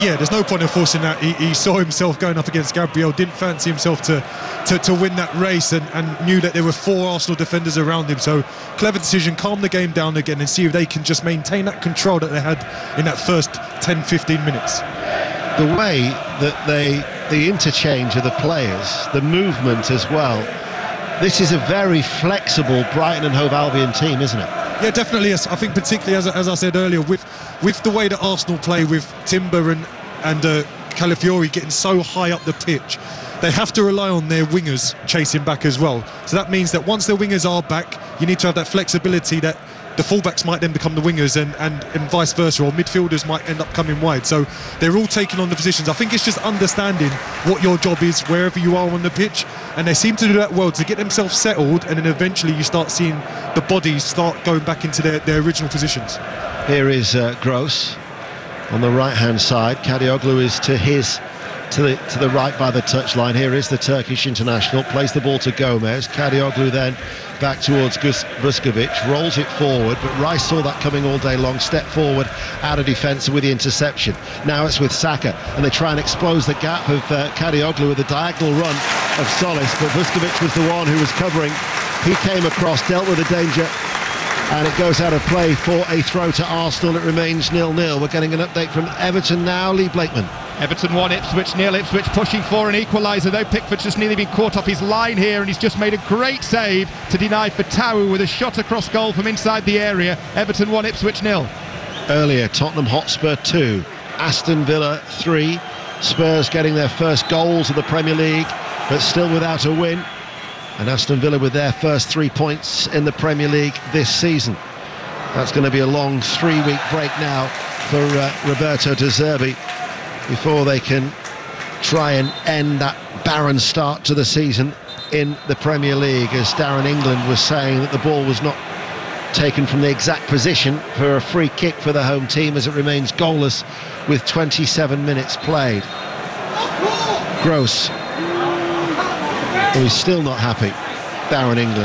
Yeah, there's no point in forcing that. He saw himself going up against Gabriel, didn't fancy himself to win that race, and knew that there were 4 Arsenal defenders around him. So clever decision, calm the game down again and see if they can just maintain that control that they had in that first 10-15 minutes. The way that the interchange of the players, the movement as well, this is a very flexible Brighton and Hove Albion team, isn't it? Yeah, definitely. Yes. I think particularly, as I said earlier, with the way that Arsenal play, with Timber and Calafiori getting so high up the pitch, they have to rely on their wingers chasing back as well. So that means that once their wingers are back, you need to have that flexibility that the fullbacks might then become the wingers and vice versa, or midfielders might end up coming wide. So they're all taking on the positions. I think it's just understanding what your job is wherever you are on the pitch, and they seem to do that well to get themselves settled, and then eventually you start seeing the bodies start going back into their original positions. Here is Gross on the right hand side. Kadioglu is to the right by the touchline. Here is the Turkish international, plays the ball to Gomez. Kadioglu then back towards Vuskovic, rolls it forward, but Rice saw that coming all day long, step forward out of defence with the interception. Now it's with Saka, and they try and expose the gap of Kadioglu with a diagonal run of Solis, but Vuskovic was the one who was covering. He came across, dealt with the danger, and it goes out of play for a throw to Arsenal. It remains 0-0. We're getting an update from Everton now. Lee Blakeman. Everton 1, Ipswich 0. Ipswich pushing for an equaliser, though. Pickford's just nearly been caught off his line here, and he's just made a great save to deny Fatawu with a shot across goal from inside the area. Everton 1, Ipswich 0. Earlier, Tottenham Hotspur 2, Aston Villa 3. Spurs getting their first goals of the Premier League, but still without a win. And Aston Villa with their first 3 points in the Premier League this season. That's going to be a long 3-week break now for Roberto De Zerbi before they can try and end that barren start to the season in the Premier League, as Darren England was saying that the ball was not taken from the exact position for a free kick for the home team, as it remains goalless with 27 minutes played. Gross. He's still not happy, Darren England.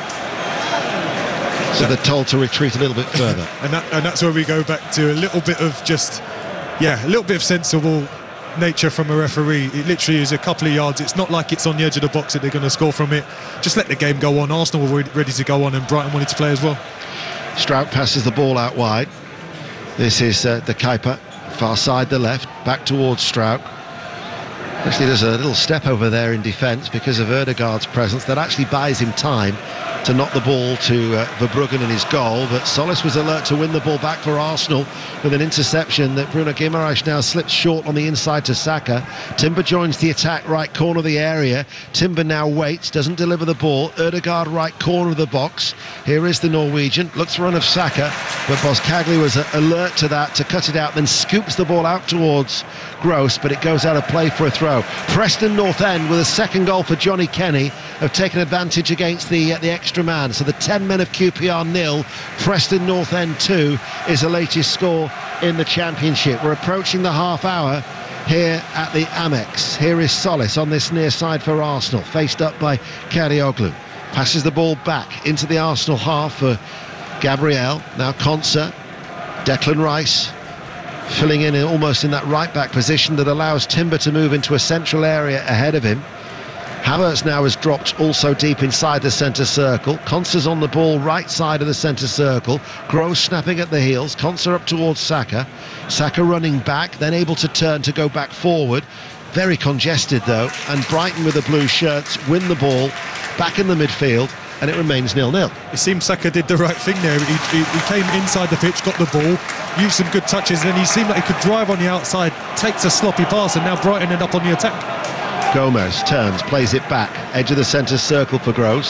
So they're told to retreat a little bit further. and that's where we go back to a little bit of a little bit of sensible nature from a referee. It literally is a couple of yards. It's not like it's on the edge of the box that they're going to score from it. Just let the game go on. Arsenal were ready to go on, and Brighton wanted to play as well. Strout passes the ball out wide. This is the Kuiper, far side the left, back towards Strout. Actually, there's a little step over there in defence because of Ødegaard's presence that actually buys him time to knock the ball to Verbruggen in his goal, but Solis was alert to win the ball back for Arsenal with an interception that Bruno Guimaraes now slips short on the inside to Saka. Timber joins the attack, right corner of the area. Timber now waits, doesn't deliver the ball. Ødegaard right corner of the box. Here is the Norwegian, looks for run of Saka, but Boskagli was alert to that, to cut it out, then scoops the ball out towards Gross, but it goes out of play for a throw. Preston North End with a second goal for Johnny Kenny have taken advantage against the extra man. So the 10 men of QPR 0, Preston North End 2 is the latest score in the Championship. We're approaching the half hour here at the Amex. Here is Solis on this near side for Arsenal, faced up by Kadioglu. Passes the ball back into the Arsenal half for Gabriel. Now Konsa, Declan Rice filling in almost in that right back position that allows Timber to move into a central area ahead of him. Havertz now has dropped also deep inside the centre circle. Konsa's on the ball right side of the centre circle. Gross snapping at the heels. Konsa up towards Saka. Saka running back, then able to turn to go back forward. Very congested though, and Brighton with the blue shirts win the ball back in the midfield, and it remains 0-0. It seems Saka did the right thing there. He came inside the pitch, got the ball, used some good touches, and then he seemed like he could drive on the outside, takes a sloppy pass, and now Brighton end up on the attack. Gomez turns, plays it back, edge of the centre circle for Gross.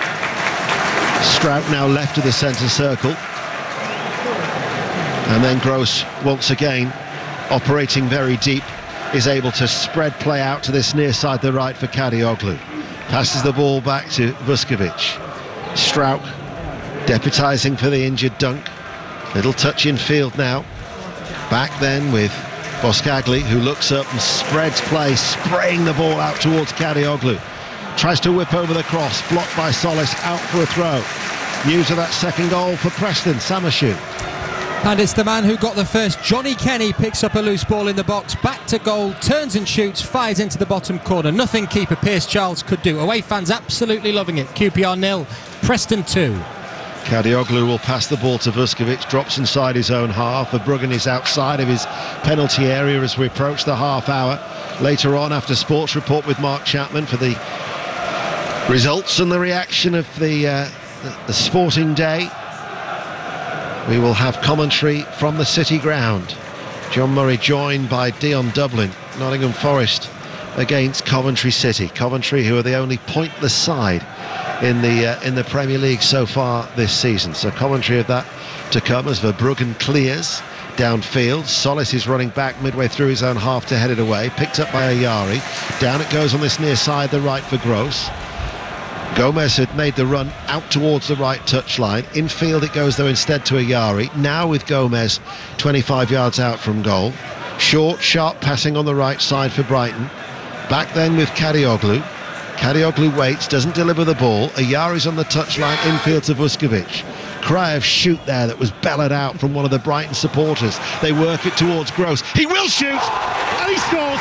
Strout now left of the centre circle. And then Gross, once again, operating very deep, is able to spread play out to this near side the right for Kadioglu. Passes the ball back to Vuskovic. Strout deputising for the injured Dunk. Little touch in field now. Back then with Boskagli, who looks up and spreads play, spraying the ball out towards Kadioglu. Tries to whip over the cross, blocked by Solis, out for a throw. News of that second goal for Preston, Samashu. And it's the man who got the first. Johnny Kenny picks up a loose ball in the box, back to goal, turns and shoots, fires into the bottom corner. Nothing keeper Pierce Charles could do. Away fans absolutely loving it. QPR 0, Preston 2. Kadioglu will pass the ball to Vuskovic, drops inside his own half. Verbruggen is outside of his penalty area as we approach the half hour. Later on, after Sports Report with Mark Chapman for the results and the reaction of the sporting day, we will have commentary from the City ground. John Murray joined by Dion Dublin. Nottingham Forest against Coventry City. Coventry, who are the only pointless side in the Premier League so far this season. So Coventry have that to come as Verbruggen clears downfield. Solis is running back midway through his own half to head it away. Picked up by Ayari. Down it goes on this near side, the right for Gross. Gomez had made the run out towards the right touchline. Infield it goes though instead to Ayari. Now with Gomez 25 yards out from goal. Short, sharp passing on the right side for Brighton. Back then with Kadioglu. Kadioglu waits, doesn't deliver the ball. Ayari's on the touchline, infield to Vuskovic. Cry of shoot there that was bellowed out from one of the Brighton supporters. They work it towards Gross. He will shoot! And he scores!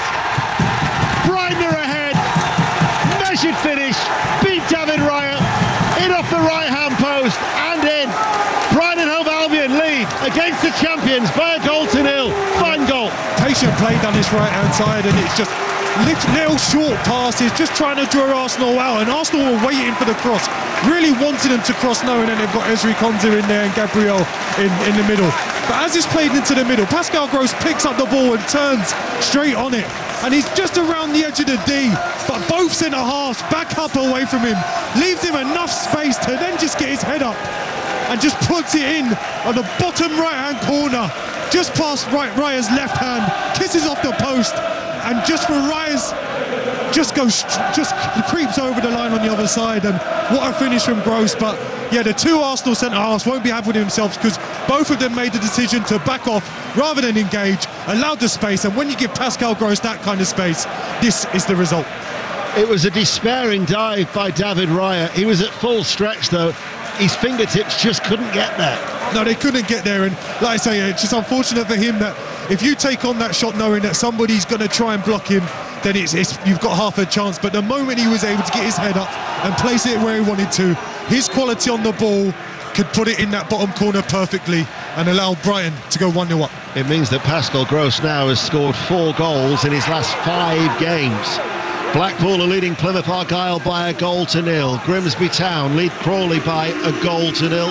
Brighton are ahead. Measured finish. Beat David Raya. In off the right-hand post and in. Brighton and Hove Albion lead against the champions by a goal to 0. Fine goal. Patient play down this right-hand side, and it's just little short passes, just trying to draw Arsenal out, and Arsenal were waiting for the cross, really wanting them to cross, knowing that they've got Ezri Konsa in there and Gabriel in the middle. But as it's played into the middle, Pascal Gross picks up the ball and turns straight on it, and he's just around the edge of the D, but both centre-halves back up away from him, leaves him enough space to then just get his head up and just puts it in on the bottom right-hand corner, just past Raya's left hand, kisses off the post, and just for Raya's just creeps over the line on the other side. And what a finish from Gross. But yeah, the two Arsenal centre-halves won't be happy with themselves, because both of them made the decision to back off rather than engage, allowed the space, and when you give Pascal Gross that kind of space, this is the result. It was a despairing dive by David Raya. He was at full stretch though. His fingertips just couldn't get there. No, they couldn't get there, and like I say, it's just unfortunate for him that if you take on that shot knowing that somebody's going to try and block him, then you've got half a chance. But the moment he was able to get his head up and place it where he wanted to, his quality on the ball could put it in that bottom corner perfectly and allow Brighton to go 1-0 up. It means that Pascal Gross now has scored 4 goals in his last 5 games. Blackpool are leading Plymouth Argyle by a goal to 0. Grimsby Town lead Crawley by a goal to 0.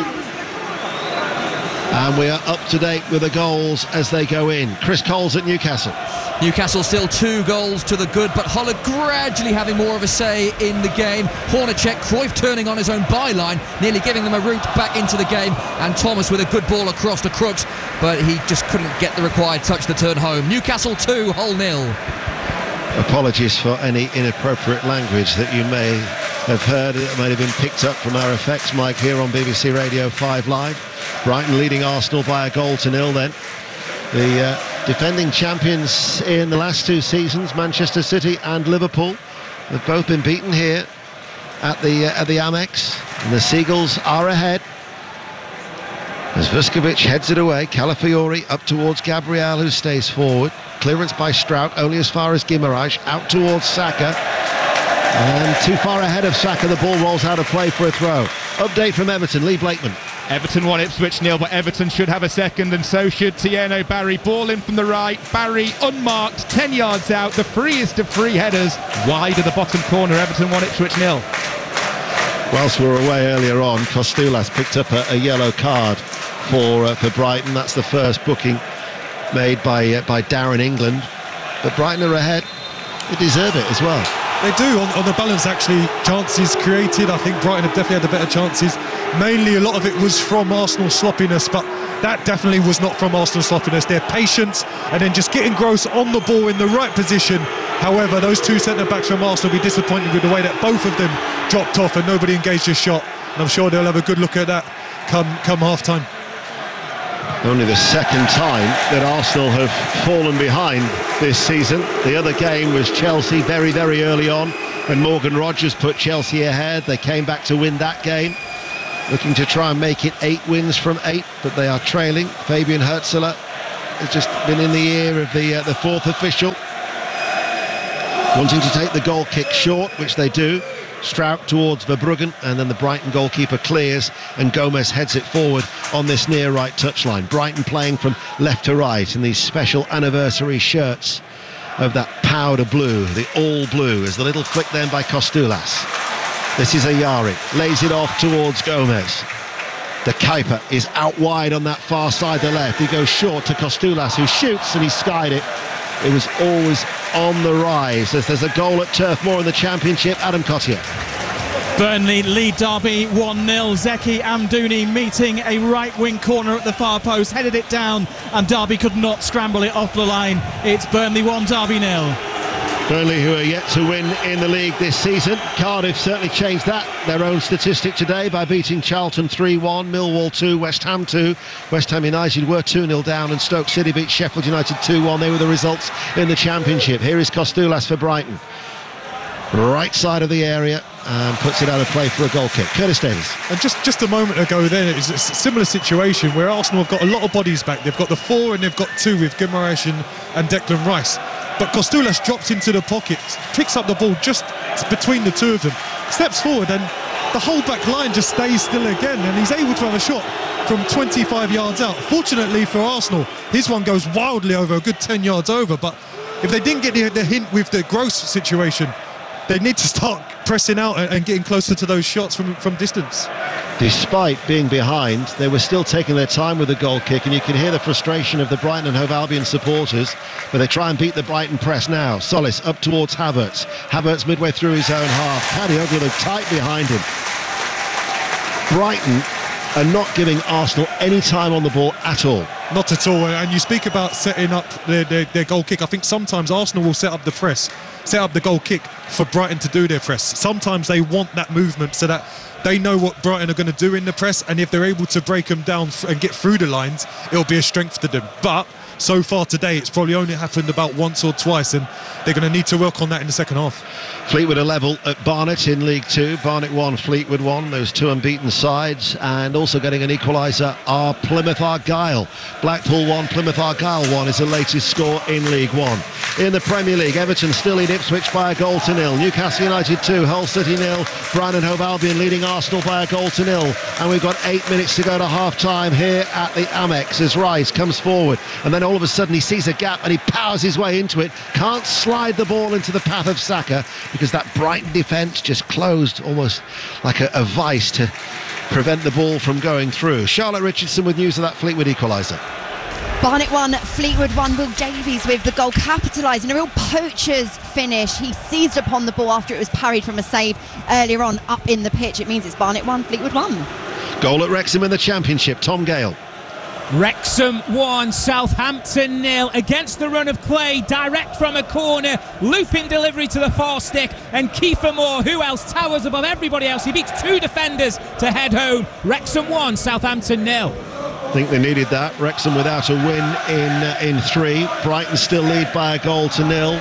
And we are up to date with the goals as they go in. Chris Coles at Newcastle. Newcastle still 2 goals to the good, but Hull gradually having more of a say in the game. Hornacek, Cruyff turning on his own byline, nearly giving them a route back into the game, and Thomas with a good ball across to Crooks, but he just couldn't get the required touch to turn home. Newcastle 2, Hull 0. Apologies for any inappropriate language that you may have heard. It might have been picked up from our effects mic here on BBC Radio 5 Live. Brighton leading Arsenal by a goal to 0 then. The defending champions in the last 2 seasons, Manchester City and Liverpool, have both been beaten here at the Amex, and the Seagulls are ahead. As Vuskovic heads it away, Calafiori up towards Gabriel, who stays forward. Clearance by Strout, only as far as Guimaraes, out towards Saka. And too far ahead of Saka, the ball rolls out of play for a throw. Update from Everton, Lee Blakeman. Everton 1, Ipswich 0, but Everton should have a second, and so should Tieno Barry. Ball in from the right, Barry unmarked, 10 yards out, the freest of free headers, wide of the bottom corner. Everton 1, Ipswich 0. Whilst we were away earlier on, Kostoulas picked up a yellow card for Brighton. That's the first booking made by Darren England. But Brighton are ahead. They deserve it as well. They do, on the balance actually. Chances created, I think Brighton have definitely had the better chances. Mainly a lot of it was from Arsenal sloppiness, but that definitely was not from Arsenal sloppiness. Their patience and then just getting Gross on the ball in the right position. However, those 2 centre-backs from Arsenal will be disappointed with the way that both of them dropped off and nobody engaged a shot. And I'm sure they'll have a good look at that come half-time. Only the second time that Arsenal have fallen behind this season. The other game was Chelsea very, very early on when Morgan Rogers put Chelsea ahead. They came back to win that game. looking to try and make it 8 wins from 8, but they are trailing. Fabian Hürzeler has just been in the ear of the fourth official, wanting to take the goal kick short, which they do. Struijk towards Verbruggen, and then the Brighton goalkeeper clears, and Gomez heads it forward on this near right touchline. Brighton playing from left to right in these special anniversary shirts of that powder blue, the all blue, as the little flick then by Kostulas. This is Ayari, lays it off towards Gomez. De Kuyper is out wide on that far side, the left. He goes short to Kostulas, who shoots, and he skied it. It was always on the rise as there's a goal at Turf Moor in the Championship. Adam Cottier. Burnley lead Derby 1-0. Zeki Amdouni meeting a right wing corner at the far post, headed it down, and Derby could not scramble it off the line. It's Burnley 1, Derby 0. Burnley, who are yet to win in the league this season. Cardiff certainly changed that, their own statistic today, by beating Charlton 3-1, Millwall 2, West Ham 2. West Ham United were 2-0 down, and Stoke City beat Sheffield United 2-1. They were the results in the Championship. Here is Kostulas for Brighton. Right side of the area, and puts it out of play for a goal kick. Curtis Davies. And just a moment ago then, it was a similar situation where Arsenal have got a lot of bodies back. They've got the 4 and they've got 2 with Guimaraes and Declan Rice. But Kostulas drops into the pocket, picks up the ball just between the two of them, steps forward, and the whole back line just stays still again, and he's able to have a shot from 25 yards out. Fortunately for Arsenal, his one goes wildly over, a good 10 yards over, but if they didn't get the hint with the Gross situation, they need to start pressing out and getting closer to those shots from distance. Despite being behind, they were still taking their time with the goal kick, and you can hear the frustration of the Brighton and Hove Albion supporters, but they try and beat the Brighton press now. Solis up towards Havertz. Havertz midway through his own half. Kadioglu tight behind him. Brighton are not giving Arsenal any time on the ball at all. Not at all, and you speak about setting up their goal kick. I think sometimes Arsenal will set up the press, set up the goal kick for Brighton to do their press. Sometimes they want that movement so that they know what Brighton are going to do in the press, and if they're able to break them down and get through the lines, it'll be a strength to them. But so far today, it's probably only happened about once or twice, and they're going to need to work on that in the second half. Fleetwood are level at Barnet in League 2. Barnet 1, Fleetwood 1, those two unbeaten sides, and also getting an equaliser are Plymouth Argyle. Blackpool 1, Plymouth Argyle 1 is the latest score in League 1. In the Premier League, Everton still lead Ipswich by a goal to nil. Newcastle United 2, Hull City 0. Brighton and Hove Albion leading Arsenal by a goal to nil. And we've got 8 minutes to go to half-time here at the Amex as Rice comes forward. And then all of a sudden he sees a gap and he powers his way into it. Can't slide the ball into the path of Saka because that Brighton defence just closed almost like a vice to prevent the ball from going through. Charlotte Richardson with news of that Fleetwood equaliser. Barnet 1, Fleetwood 1. Will Davies with the goal, capitalising a real poacher's finish. He seized upon the ball after it was parried from a save earlier on up in the pitch. It means it's Barnet 1, Fleetwood 1. Goal at Wrexham in the Championship, Tom Gale. Wrexham 1, Southampton 0. Against the run of play, direct from a corner, looping delivery to the far stick, and Kiefer Moore, who else, towers above everybody else. He beats 2 defenders to head home. Wrexham 1, Southampton 0. I think they needed that. Wrexham without a win in 3. Brighton still lead by a goal to nil.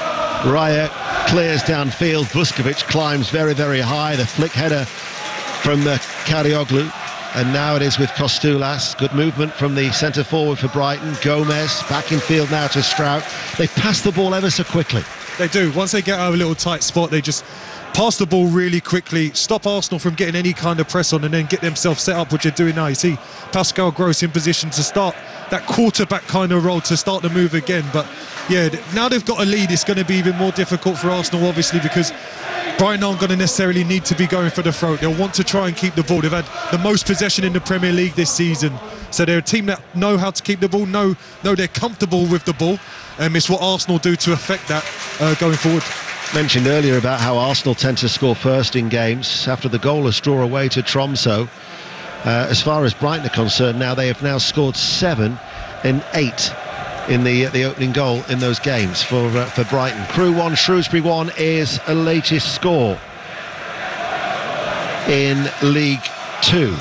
Raya clears downfield. Vuskovic climbs very, very high. The flick header from the Kadioglu. And now it is with Kostulas. Good movement from the centre forward for Brighton. Gomez back in field now to Struijk. They pass the ball ever so quickly. They do. Once they get out of a little tight spot, they just pass the ball really quickly, stop Arsenal from getting any kind of press on, and then get themselves set up, which they're doing now. You see Pascal Gross in position to start that quarterback kind of role, to start the move again. But yeah, now they've got a lead, it's going to be even more difficult for Arsenal, obviously, because Brighton aren't going to necessarily need to be going for the throat. They'll want to try and keep the ball. They've had the most possession in the Premier League this season, so they're a team that know how to keep the ball, know they're comfortable with the ball, and it's what Arsenal do to affect that going forward. Mentioned earlier about how Arsenal tend to score first in games after the goalless draw away to Tromsø. As far as Brighton are concerned now, they have now scored 7 and 8 in the opening goal in those games for Brighton. Crewe 1, Shrewsbury 1 is a latest score in League 2.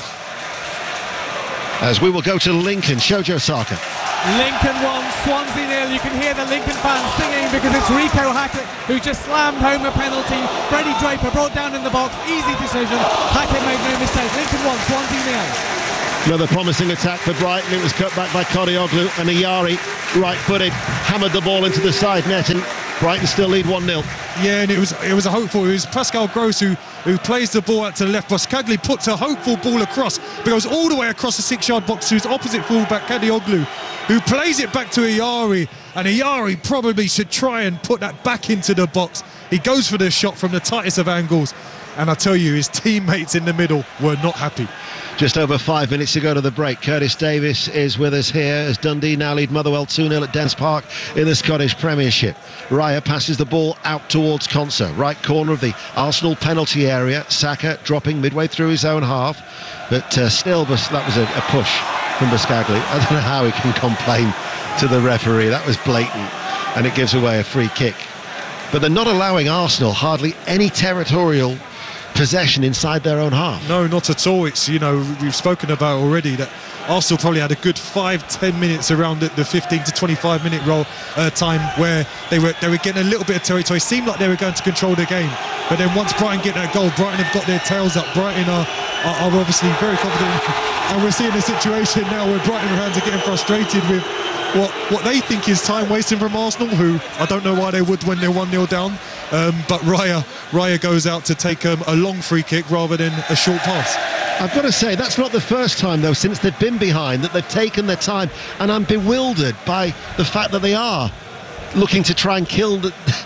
As we will go to Lincoln, Shojo Saka. Lincoln 1, Swansea 0. You can hear the Lincoln fans singing because it's Rico Hackett who just slammed home a penalty. Freddie Draper brought down in the box, easy decision. Hackett made no mistake. Lincoln 1, Swansea 0. Another promising attack for Brighton. It was cut back by Kadioglu, and Ayari, right-footed, hammered the ball into the side net, and Brighton still lead 1-0. Yeah, and it was a hopeful. It was Pascal Gross who plays the ball out to the left. Boskagli puts a hopeful ball across, but goes all the way across the 6-yard box to his opposite fullback Kadioglu, who plays it back to Ayari, and Ayari probably should try and put that back into the box. He goes for the shot from the tightest of angles, and I tell you, his teammates in the middle were not happy. Just over 5 minutes to go to the break. Curtis Davis is with us here as Dundee now lead Motherwell 2-0 at Dens Park in the Scottish Premiership. Raya passes the ball out towards Konsa, right corner of the Arsenal penalty area. Saka dropping midway through his own half, but still that was a push from Boskagli. I don't know how he can complain to the referee. That was blatant, and it gives away a free kick. But they're not allowing Arsenal hardly any territorial possession inside their own half. No, not at all. It's, we've spoken about already that Arsenal probably had a good 5-10 minutes around the 15 to 25 minute time where they were getting a little bit of territory. It seemed like they were going to control the game, but then once Brighton get that goal, Brighton have got their tails up. Brighton are obviously very confident, and we're seeing a situation now where Brighton fans are getting frustrated with what they think is time wasting from Arsenal, who I don't know why they would when they're 1-0 down. But Raya goes out to take a long free kick rather than a short pass. I've got to say, that's not the first time, though, since they've been behind, that they've taken their time, and I'm bewildered by the fact that they are looking to try and kill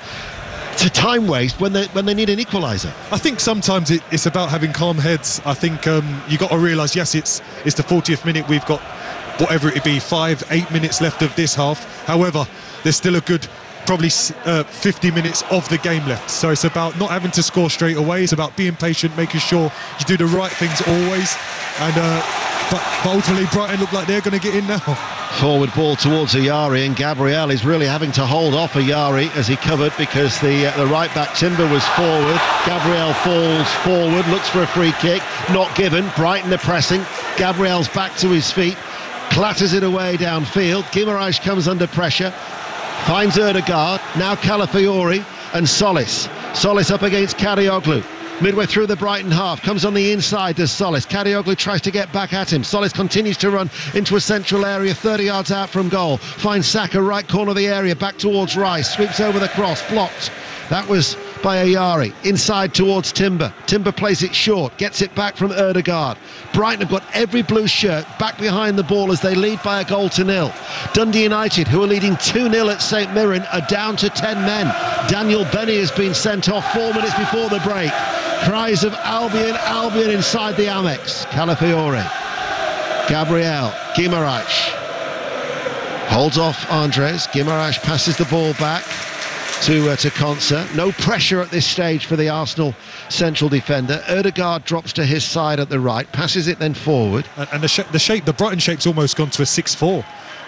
to time waste when they need an equaliser. I think sometimes it's about having calm heads. I think you got to realise, yes, it's the 40th minute. We've got whatever it be, 5-8 minutes left of this half. However, there's still a good probably 50 minutes of the game left, so it's about not having to score straight away. It's about being patient, making sure you do the right things always, and but ultimately Brighton look like they're going to get in now. Forward ball towards Ayari, and Gabriel is really having to hold off Ayari as he covered, because the right back Timber was forward. Gabriel falls forward, looks for a free kick, not given. Brighton are pressing. Gabriel's back to his feet, clatters it away downfield. Guimaraes comes under pressure, finds Ødegaard, now Calafiori and Solis up against Kadioglu. Midway through the Brighton half, comes on the inside to Solis. Kadioglu tries to get back at him. Solis continues to run into a central area 30 yards out from goal. Finds Saka, right corner of the area, back towards Rice. Sweeps over the cross, blocked. That was by Ayari. Inside towards Timber. Timber plays it short, gets it back from Ødegaard. Brighton have got every blue shirt back behind the ball as they lead by a goal to nil. Dundee United, who are leading 2-0 at St Mirren, are down to 10 men. Daniel Benny has been sent off 4 minutes before the break. Cries of Albion inside the Amex. Calafiori, Gabriel, Guimaraes holds off Andres. Guimaraes passes the ball back to Konsa. No pressure at this stage for the Arsenal central defender. Ødegaard drops to his side at the right, passes it then forward. And the Brighton shape's almost gone to a 6-4.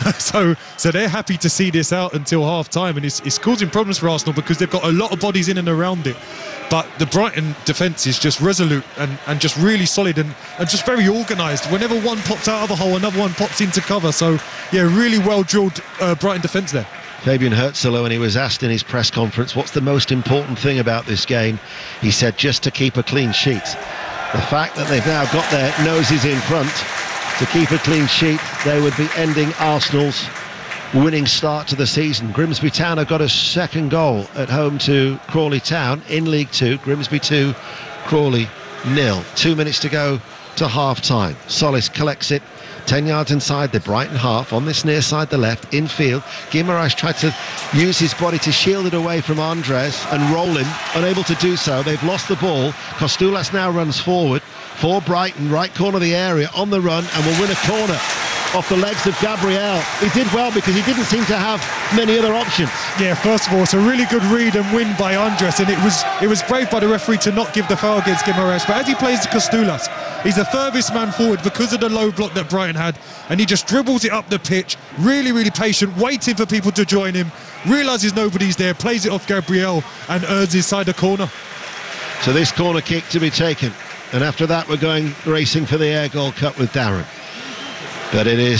so they're happy to see this out until half time, and it's causing problems for Arsenal because they've got a lot of bodies in and around it. But the Brighton defence is just resolute and just really solid and just very organised. Whenever one pops out of the hole, another one pops into cover. So, yeah, really well-drilled Brighton defence there. Fabian Herzl, when he was asked in his press conference what's the most important thing about this game, he said just to keep a clean sheet. The fact that they've now got their noses in front to keep a clean sheet, they would be ending Arsenal's winning start to the season. Grimsby Town have got a second goal at home to Crawley Town in League 2. Grimsby 2, Crawley 0. 2 minutes to go to half-time. Solis collects it 10 yards inside the Brighton half, on this near side, the left, infield. Guimaraes tried to use his body to shield it away from Andres and roll him, unable to do so. They've lost the ball. Kostoulas now runs forward for Brighton, right corner of the area, on the run, and will win a corner off the legs of Gabriel. He did well because he didn't seem to have many other options. Yeah, first of all, it's a really good read and win by Andres, and it was brave by the referee to not give the foul against Guimaraes. But as he plays to Kostoulas, he's the furthest man forward because of the low block that Brighton had, and he just dribbles it up the pitch, really, really patient, waiting for people to join him, realises nobody's there, plays it off Gabriel and earns inside the corner. So this corner kick to be taken, and after that we're going racing for the Air Gold Cup with Darren. But it is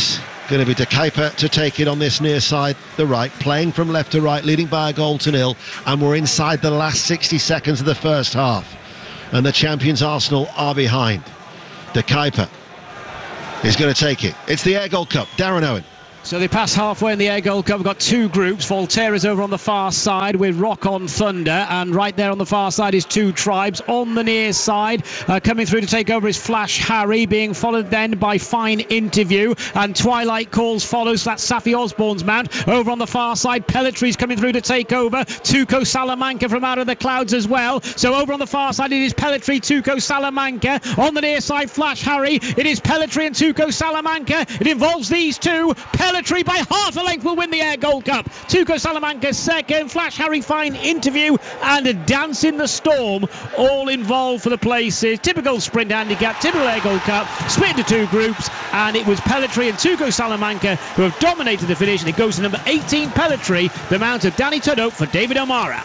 Going to be De Kuyper to take it on this near side, the right, playing from left to right, leading by a goal to nil, and we're inside the last 60 seconds of the first half, and the champions Arsenal are behind. De Kuyper is going to take it. It's the Air Gold Cup. Darren Owen. So they pass halfway in the Air Gold Cup. We've got two groups. Voltaire is over on the far side with Rock on Thunder, and right there on the far side is Two Tribes. On the near side, coming through to take over is Flash Harry, being followed then by Fine Interview, and Twilight Calls follows. That's Safi Osborne's mount. Over on the far side, Pelletry's coming through to take over. Tuco Salamanca from out of the clouds as well. So over on the far side, it is Pelletry, Tuco Salamanca. On the near side, Flash Harry. It is Pelletry and Tuco Salamanca. It involves these two. Pelletry by half a length will win the Air Gold Cup. Tuco Salamanca second, Flash Harry, Fine Interview, and a Dance in the Storm all involved for the places. Typical sprint handicap, typical Air Gold Cup, split into two groups, and it was Pelletry and Tuco Salamanca who have dominated the finish, and it goes to number 18 Pelletry, the mount of Danny Tudhope for David O'Mara.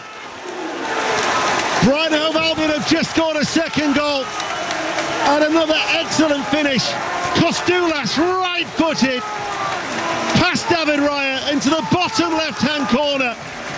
Brighton Hove Albion have just scored a second goal, and another excellent finish. Kostoulas right-footed past David Raya into the bottom left-hand corner,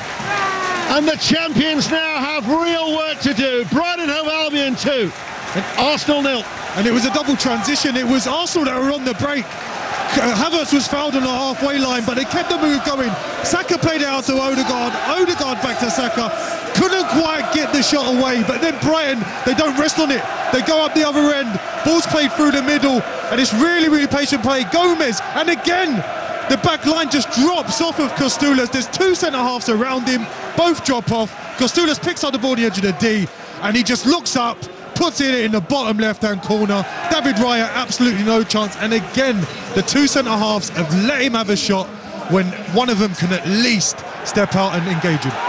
and the champions now have real work to do. Brighton Hove Albion 2, Arsenal 0. And it was a double transition. It was Arsenal that were on the break. Havertz was fouled on the halfway line, but they kept the move going. Saka played it out to Odegaard back to Saka, couldn't quite get the shot away, but then Brighton, they don't rest on it, they go up the other end, ball's played through the middle, and it's really patient play. Gomez, and again the back line just drops off of Kostoulas. There's two centre-halves around him, both drop off. Kostoulas picks up the ball on the edge of the D, and he just looks up, puts it in the bottom left-hand corner. David Raya, absolutely no chance. And again, the two centre-halves have let him have a shot when one of them can at least step out and engage him.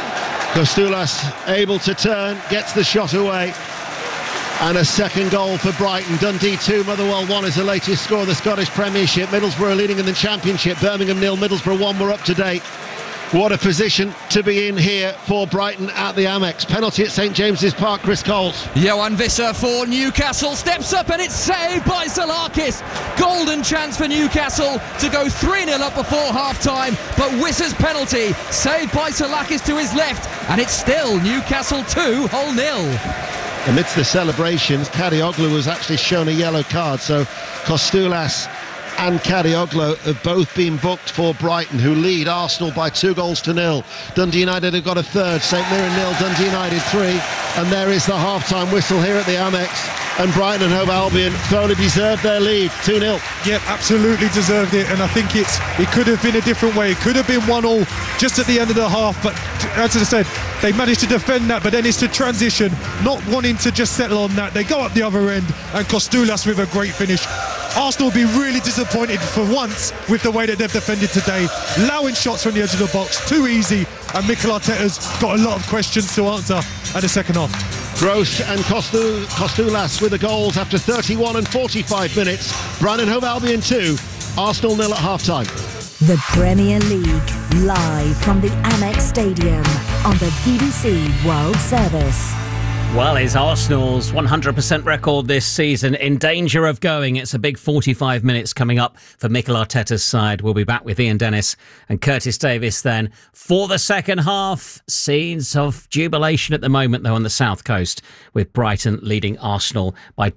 Kostoulas able to turn, gets the shot away. And a second goal for Brighton. Dundee 2, Motherwell 1 is the latest score of the Scottish Premiership. Middlesbrough leading in the Championship. Birmingham 0, Middlesbrough 1. We're up to date. What a position to be in here for Brighton at the Amex. Penalty at St James's Park, Chris Coles. Johan Visser for Newcastle steps up, and it's saved by Salakis. Golden chance for Newcastle to go 3-0 up before half-time, but Visser's penalty saved by Salakis to his left, and it's still Newcastle 2, Hull 0. Amidst the celebrations, Kadioglu was actually shown a yellow card, so Kostoulas and Kadioglu have both been booked for Brighton, who lead Arsenal by 2-0. Dundee United have got a third, St Mirren 0, Dundee United 3, and there is the half-time whistle here at the Amex, and Brighton and Hove Albion thoroughly deserved their lead, 2-0. Yep, absolutely deserved it, and I think it could have been a different way. It could have been 1-1 just at the end of the half, but as I said, they managed to defend that, but then it's the transition, not wanting to just settle on that. They go up the other end, and Kostoulas with a great finish. Arsenal will be really disappointed for once with the way that they've defended today, allowing shots from the edge of the box, too easy, and Mikel Arteta's got a lot of questions to answer at the second half. Gross and Kostoulas with the goals after 31 and 45 minutes. Brighton Hove Albion 2, Arsenal 0 at half-time. The Premier League, live from the Amex Stadium on the BBC World Service. Well, is Arsenal's 100% record this season in danger of going? It's a big 45 minutes coming up for Mikel Arteta's side. We'll be back with Ian Dennis and Curtis Davis then for the second half. Scenes of jubilation at the moment, though, on the South Coast, with Brighton leading Arsenal by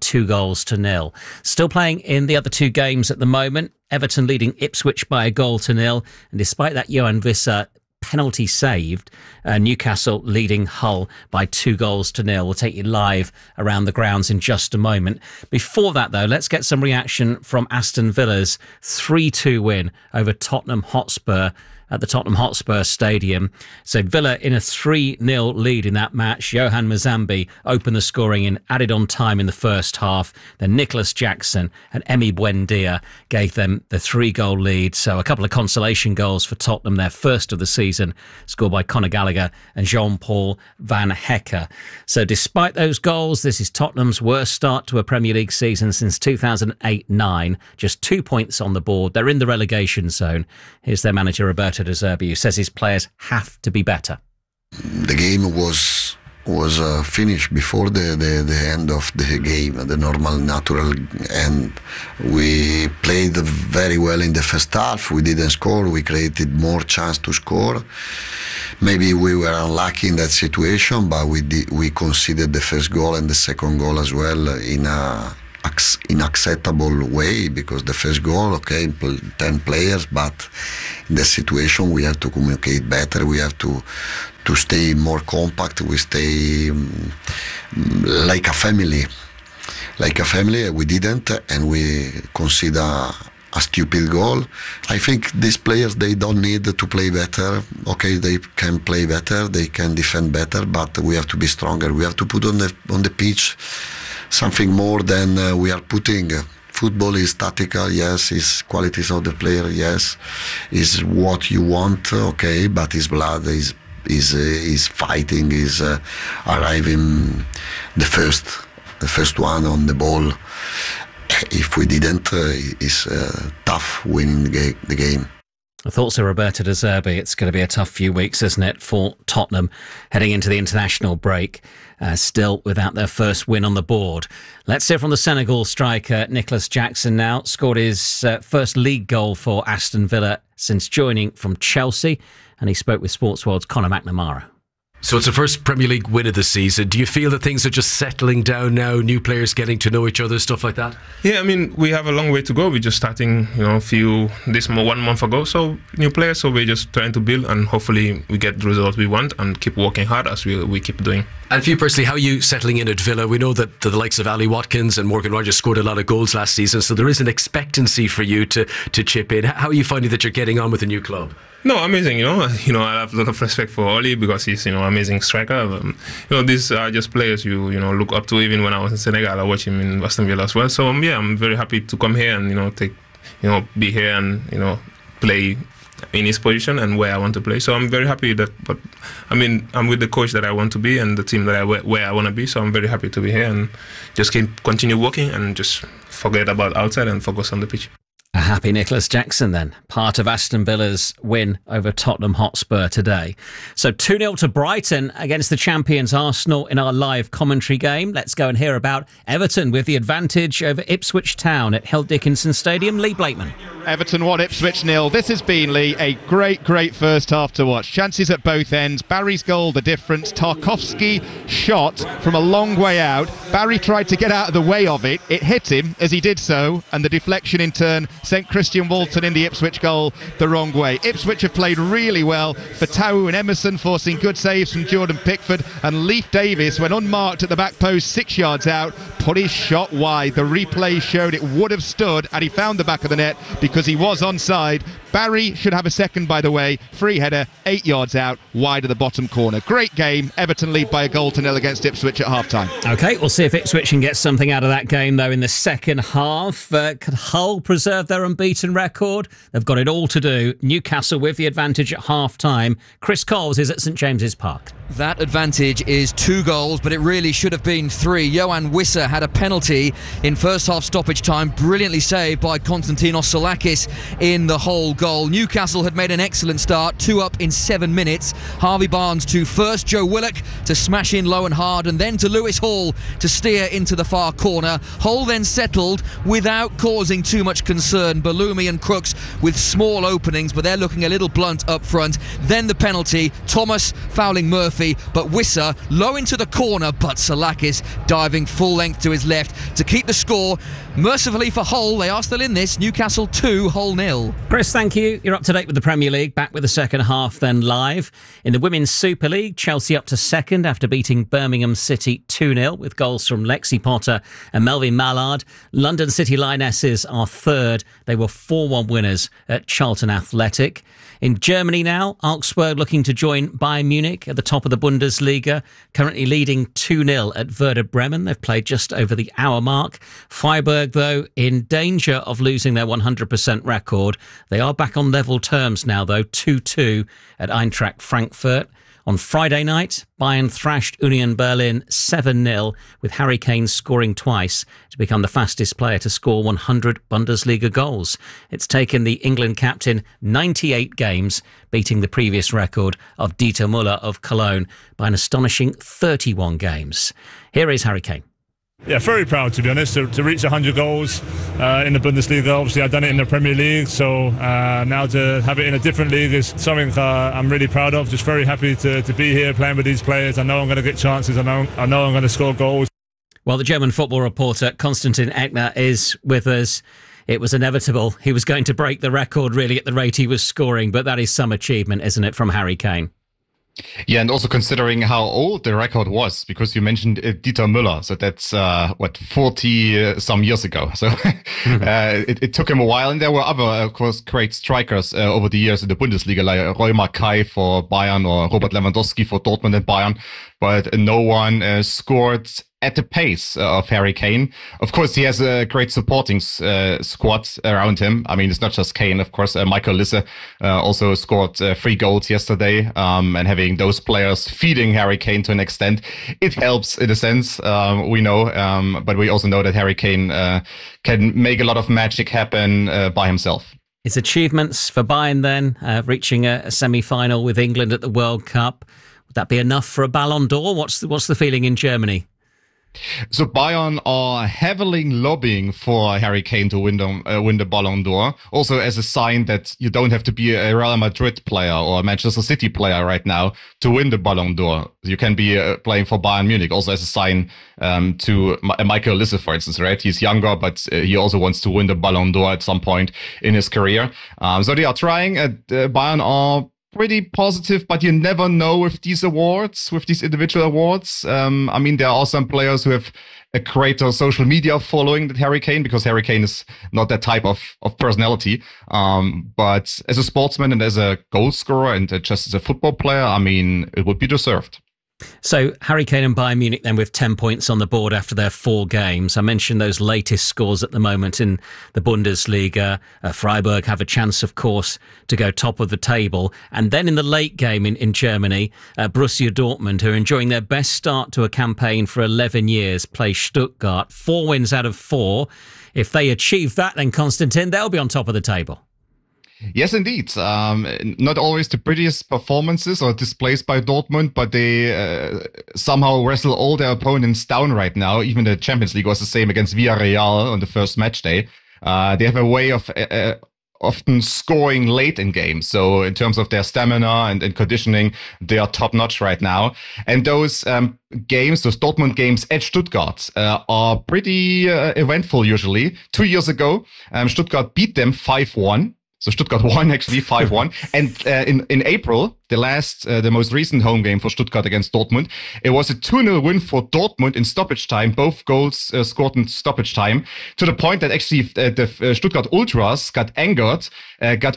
2-0. Still playing in the other two games at the moment. Everton leading Ipswich by 1-0. And despite that, Johan Visser penalty saved, Newcastle leading Hull by 2-0. We'll take you live around the grounds in just a moment. Before that, though, let's get some reaction from Aston Villa's 3-2 win over Tottenham Hotspur at the Tottenham Hotspur Stadium. So Villa in a 3-0 lead in that match. Johan Mazambi opened the scoring in added on time in the first half. Then Nicholas Jackson and Emi Buendia gave them the 3-goal lead. So a couple of consolation goals for Tottenham, their first of the season, scored by Conor Gallagher and Jean-Paul Van Hecke. So despite those goals, this is Tottenham's worst start to a Premier League season since 2008-09. Just 2 points on the board. They're in the relegation zone. Here's their manager, Roberto De Zerbi, who says his players have to be better. The game was was finished before the end of the game, the normal, natural end. We played very well in the first half. We didn't score. We created more chance to score. Maybe we were unlucky in that situation, but we conceded the first goal and the second goal as well in a unacceptable way, because the first goal, 10 players, but in the situation we have to communicate better. We have to stay more compact. We stay like a family. We didn't, and we consider a stupid goal. I think these players, they don't need to play better. They can play better, they can defend better, but we have to be stronger. We have to put on the pitch something more than we are putting. Football is tactical, yes. Is qualities of the player, yes. Is what you want, but his blood is fighting, is arriving the first one on the ball. If we didn't, it's tough winning the game. Thoughts of Roberto De Zerbi. It's going to be a tough few weeks, isn't it, for Tottenham heading into the international break, still without their first win on the board. Let's hear from the Senegal striker Nicholas Jackson now. Scored his first league goal for Aston Villa since joining from Chelsea, and he spoke with Sports World's Conor McNamara. So it's the first Premier League win of the season. Do you feel that things are just settling down now, new players getting to know each other, stuff like that? Yeah, I mean, we have a long way to go. We're just starting, 1 month ago. So new players, so we're just trying to build, and hopefully we get the results we want and keep working hard as we keep doing. And for you personally, how are you settling in at Villa? We know that the likes of Ali Watkins and Morgan Rogers scored a lot of goals last season, so there is an expectancy for you to chip in. How are you finding that you're getting on with the new club? No, amazing. I have a lot of respect for Oli because he's amazing striker. These are just players you look up to. Even when I was in Senegal, I watched him in Aston Villa as well. So I'm very happy to come here and be here and play in his position and where I want to play. So I'm very happy I'm with the coach that I want to be and the team that where I want to be. So I'm very happy to be here and just continue working and just forget about outside and focus on the pitch. A happy Nicholas Jackson then, part of Aston Villa's win over Tottenham Hotspur today. So 2-0 to Brighton against the champions Arsenal in our live commentary game. Let's go and hear about Everton with the advantage over Ipswich Town at Hill Dickinson Stadium. Lee Blakeman. Everton 1, Ipswich 0. This has been, Lee, a great first half to watch. Chances at both ends. Barry's goal, the difference. Tarkowski shot from a long way out. Barry tried to get out of the way of it. It hit him as he did so, and the deflection in turn sent Christian Walton in the Ipswich goal the wrong way. Ipswich have played really well. Fatawu and Emerson forcing good saves from Jordan Pickford, and Leif Davis, when unmarked at the back post 6 yards out, put his shot wide. The replay showed it would have stood and he found the back of the net because he was onside. Barry should have a second, by the way. Free header, 8 yards out, wide of the bottom corner. Great game. Everton lead by 1-0 against Ipswich at half-time. OK, we'll see if Ipswich can get something out of that game, though, in the second half. Could Hull preserve their unbeaten record? They've got it all to do. Newcastle with the advantage at half-time. Chris Coles is at St James's Park. That advantage is 2 goals, but it really should have been 3. Johan Wissa had a penalty in first half stoppage time, brilliantly saved by Konstantinos Salakis in the Hull goal. Newcastle had made an excellent start, 2 up in 7 minutes. Harvey Barnes to first, Joe Willock to smash in low and hard, and then to Lewis Hall to steer into the far corner. Hull then settled without causing too much concern. Balumi and Crooks with small openings, but they're looking a little blunt up front. Then the penalty, Thomas fouling Murphy, but Wissa low into the corner, but Salakis diving full length to his left to keep the score. Mercifully for Hull, they are still in this. Newcastle 2, Hull 0. Chris, thank you. You're up to date with the Premier League. Back with the second half then live. In the Women's Super League, Chelsea up to second after beating Birmingham City 2-0 with goals from Lexi Potter and Melvin Mallard. London City Lionesses are third. They were 4-1 winners at Charlton Athletic. In Germany now, Augsburg looking to join Bayern Munich at the top of the Bundesliga, currently leading 2-0 at Werder Bremen. They've played just over the hour mark. Freiburg, though, in danger of losing their 100% record. They are back on level terms now, though, 2-2 at Eintracht Frankfurt. On Friday night, Bayern thrashed Union Berlin 7-0, with Harry Kane scoring twice to become the fastest player to score 100 Bundesliga goals. It's taken the England captain 98 games games, beating the previous record of Dieter Müller of Cologne by an astonishing 31 games. Here is Harry Kane. Yeah, very proud, to be honest, to reach 100 goals in the Bundesliga. Obviously, I've done it in the Premier League, so now to have it in a different league is something I'm really proud of. Just very happy to be here playing with these players. I know I'm going to get chances. I know I'm going to score goals. Well, the German football reporter Konstantin Eckner is with us. It was inevitable. He was going to break the record, really, at the rate he was scoring, but that is some achievement, isn't it, from Harry Kane? Yeah, and also considering how old the record was, because you mentioned Dieter Müller, so that's 40 some years ago. So it took him a while, and there were other, of course, great strikers over the years in the Bundesliga, like Roy Kai for Bayern or Robert Lewandowski for Dortmund and Bayern, but no one scored at the pace of Harry Kane. Of course, he has a great supporting squad around him. I mean, it's not just Kane, of course. Michael Lisse also scored 3 goals yesterday, and having those players feeding Harry Kane to an extent, it helps in a sense, we know, but we also know that Harry Kane can make a lot of magic happen by himself. His achievements for Bayern then, reaching a semi-final with England at the World Cup. Would that be enough for a Ballon d'Or? What's the feeling in Germany? So Bayern are heavily lobbying for Harry Kane to win the Ballon d'Or, also as a sign that you don't have to be a Real Madrid player or a Manchester City player right now to win the Ballon d'Or. You can be playing for Bayern Munich, also as a sign to Michael Lisse, for instance, right? He's younger, but he also wants to win the Ballon d'Or at some point in his career. So they are trying. Bayern are pretty positive, but you never know with these awards, with these individual awards. I mean, there are some players who have a greater social media following than Harry Kane, because Harry Kane is not that type of personality. But as a sportsman and as a goal scorer and just as a football player, I mean, it would be deserved. So Harry Kane and Bayern Munich then with 10 points on the board after their 4 games. I mentioned those latest scores at the moment in the Bundesliga. Freiburg have a chance, of course, to go top of the table. And then in the late game in Germany, Borussia Dortmund, who are enjoying their best start to a campaign for 11 years, play Stuttgart. 4 wins out of 4. If they achieve that, then Konstantin, they'll be on top of the table. Yes, indeed. Not always the prettiest performances or displays by Dortmund, but they somehow wrestle all their opponents down right now. Even the Champions League was the same against Villarreal on the first match day. They have a way of often scoring late in games. So in terms of their stamina and conditioning, they are top notch right now. And those games, those Dortmund games at Stuttgart are pretty eventful usually. 2 years ago, Stuttgart beat them 5-1. So Stuttgart won actually 5-1. And in April, the most recent home game for Stuttgart against Dortmund, it was a 2-0 win for Dortmund in stoppage time. Both goals scored in stoppage time, to the point that actually the Stuttgart Ultras got angered, got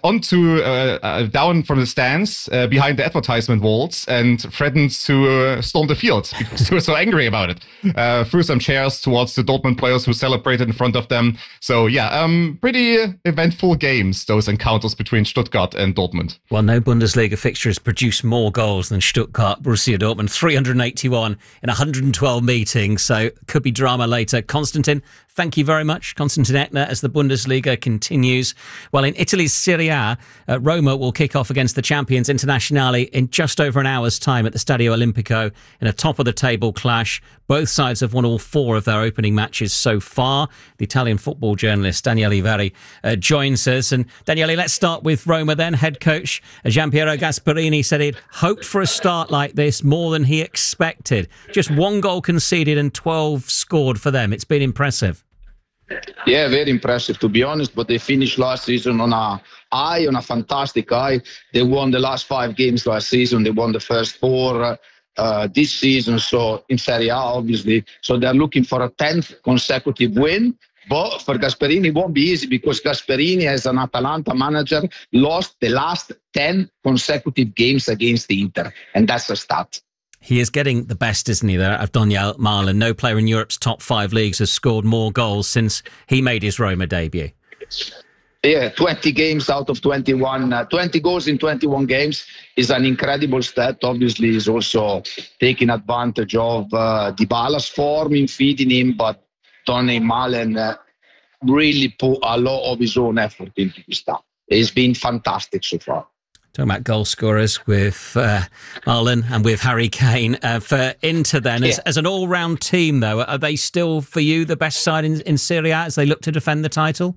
down from the stands behind the advertisement walls and threatened to storm the field because they were so angry about it. Threw some chairs towards the Dortmund players who celebrated in front of them. So yeah, pretty eventful games, those encounters between Stuttgart and Dortmund. Well, no Bundesliga fixtures produce more goals than Stuttgart. Borussia Dortmund, 381 in 112 meetings, so could be drama later. Konstantin, thank you very much. Konstantin Eckner, as the Bundesliga continues. Well, in Italy's Serie A, Roma will kick off against the champions Internazionale in just over an hour's time at the Stadio Olimpico in a top-of-the-table clash. Both sides have won all 4 of their opening matches so far. The Italian football journalist Daniele Verri joins us. And Daniele, let's start with Roma then. Head coach Gianpiero Gasperini said he'd hoped for a start like this more than he expected. Just 1 goal conceded and 12 scored for them. It's been impressive. Yeah, very impressive, to be honest. But they finished last season on a fantastic high. They won the last 5 games last season. They won the first 4 this season. So in Serie A, obviously. So they're looking for a 10th consecutive win. But for Gasperini, it won't be easy, because Gasperini, as an Atalanta manager, lost the last 10 consecutive games against the Inter. And that's a stat. He is getting the best, isn't he, there, of Donyell Malen. No player in Europe's top 5 leagues has scored more goals since he made his Roma debut. Yeah, 20 games out of 21. 20 goals in 21 games is an incredible stat. Obviously, he's also taking advantage of Dybala's form in feeding him, but Donyell Malen really put a lot of his own effort into this stuff. It's been fantastic so far. Talking about goal scorers with Marlon and with Harry Kane. For Inter then, as an all-round team though, are they still for you the best side in Serie A as they look to defend the title?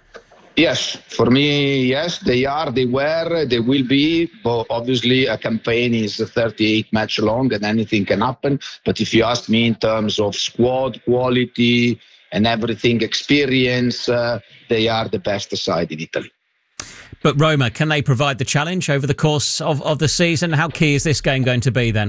Yes, for me, yes, they are, they were, they will be. But obviously, a campaign is 38 match long and anything can happen. But if you ask me in terms of squad quality and everything, experience, they are the best side in Italy. But Roma, can they provide the challenge over the course of the season? How key is this game going to be then?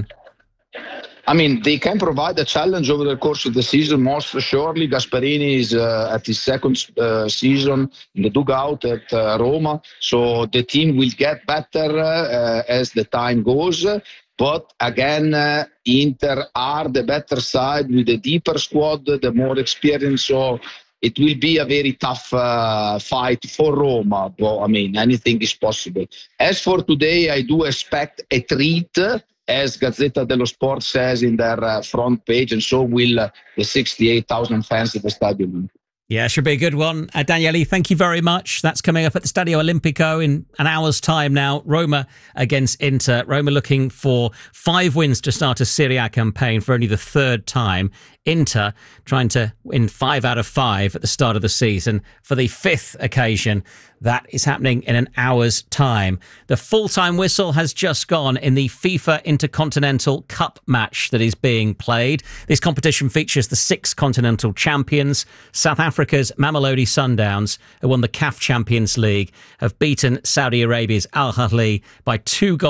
I mean, they can provide a challenge over the course of the season, most surely. Gasperini is at his second season in the dugout at Roma. So the team will get better as the time goes. But again, Inter are the better side with the deeper squad, the more experience. So it will be a very tough fight for Roma. But I mean, anything is possible. As for today, I do expect a treat, as Gazzetta dello Sport says in their front page, and so will the 68,000 fans at the stadium. Yeah, should be a good one. Daniele, thank you very much. That's coming up at the Stadio Olimpico in an hour's time now. Roma against Inter. Roma looking for 5 wins to start a Serie A campaign for only the 3rd time. Inter trying to win 5 out of 5 at the start of the season for the 5th occasion. That is happening in an hour's time. The full-time whistle has just gone in the FIFA Intercontinental Cup match that is being played. This competition features the 6 continental champions. South Africa's Mamelodi Sundowns, who won the CAF Champions League, have beaten Saudi Arabia's Al Ahly by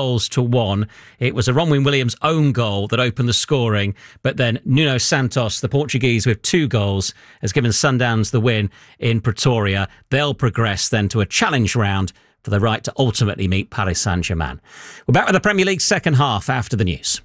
2-1. It was a Ronwin Williams' own goal that opened the scoring, but then Nuno Santos, the Portuguese, with 2 goals, has given Sundowns the win in Pretoria. They'll progress then to a challenge round for the right to ultimately meet Paris Saint-Germain. We're back with the Premier League second half after the news.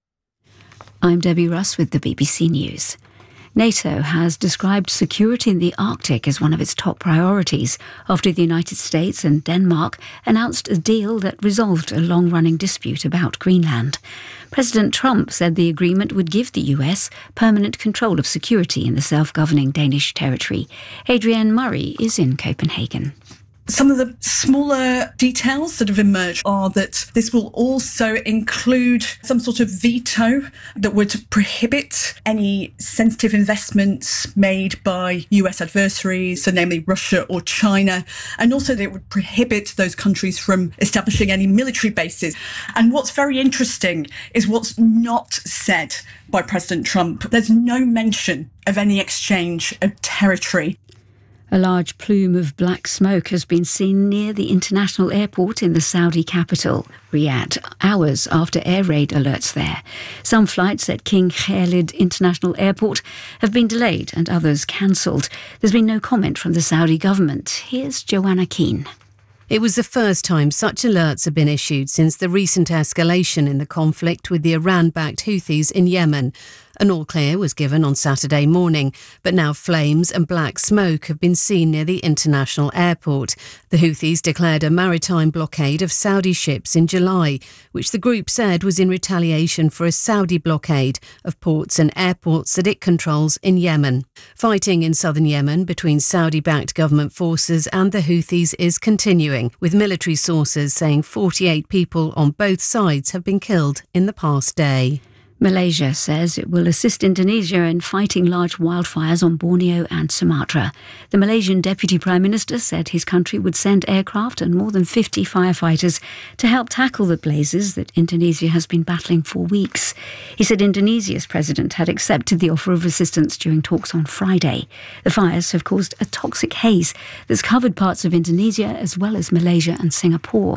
I'm Debbie Russ with the BBC News. NATO has described security in the Arctic as one of its top priorities after the United States and Denmark announced a deal that resolved a long-running dispute about Greenland. President Trump said the agreement would give the US permanent control of security in the self-governing Danish territory. Adrienne Murray is in Copenhagen. Some of the smaller details that have emerged are that this will also include some sort of veto that would prohibit any sensitive investments made by US adversaries, so namely Russia or China, and also that it would prohibit those countries from establishing any military bases. And what's very interesting is what's not said by President Trump. There's no mention of any exchange of territory. A large plume of black smoke has been seen near the international airport in the Saudi capital, Riyadh, hours after air raid alerts there. Some flights at King Khalid International Airport have been delayed and others cancelled. There's been no comment from the Saudi government. Here's Joanna Keane. It was the first time such alerts have been issued since the recent escalation in the conflict with the Iran-backed Houthis in Yemen. An all-clear was given on Saturday morning, but now flames and black smoke have been seen near the international airport. The Houthis declared a maritime blockade of Saudi ships in July, which the group said was in retaliation for a Saudi blockade of ports and airports that it controls in Yemen. Fighting in southern Yemen between Saudi-backed government forces and the Houthis is continuing, with military sources saying 48 people on both sides have been killed in the past day. Malaysia says it will assist Indonesia in fighting large wildfires on Borneo and Sumatra. The Malaysian Deputy Prime Minister said his country would send aircraft and more than 50 firefighters to help tackle the blazes that Indonesia has been battling for weeks. He said Indonesia's president had accepted the offer of assistance during talks on Friday. The fires have caused a toxic haze that's covered parts of Indonesia as well as Malaysia and Singapore.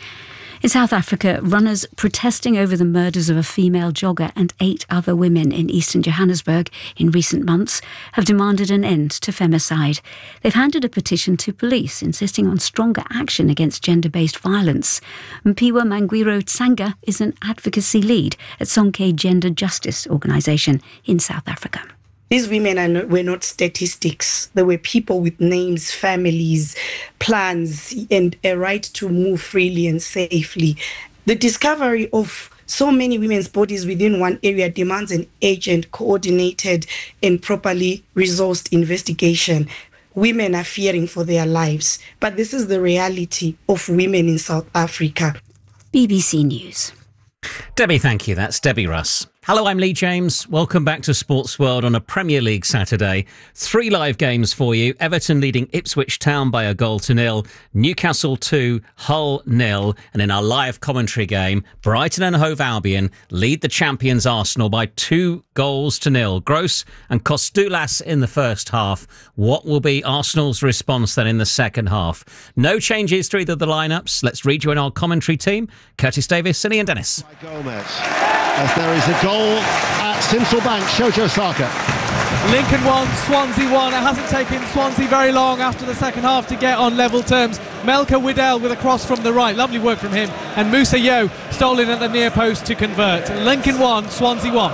In South Africa, runners protesting over the murders of a female jogger and 8 other women in eastern Johannesburg in recent months have demanded an end to femicide. They've handed a petition to police insisting on stronger action against gender-based violence. Mpiwa Mangwiro Tsanga is an advocacy lead at Sonke Gender Justice Organisation in South Africa. These women were not statistics. They were people with names, families, plans, and a right to move freely and safely. The discovery of so many women's bodies within one area demands an urgent, coordinated, and properly resourced investigation. women are fearing for their lives. But this is the reality of women in South Africa. BBC News. Debbie, thank you. That's Debbie Russ. Hello, I'm Lee James. Welcome back to Sports World on a Premier League Saturday. 3 live games for you. Everton leading Ipswich Town by 1-0. Newcastle 2, Hull 0. And in our live commentary game, Brighton and Hove Albion lead the champions Arsenal by 2-0. Gross and Kostoulas in the first half. What will be Arsenal's response then in the second half? No changes to either of the lineups. Let's rejoin our commentary team. Curtis Davis and Ian Dennis. Gomez. As there is a goal at Sincil Bank, Shojo Saka. Lincoln 1, Swansea 1. It hasn't taken Swansea very long after the second half to get on level terms. Melka Widdell with a cross from the right. Lovely work from him. And Musa Yo stole in at the near post to convert. Lincoln 1, Swansea 1.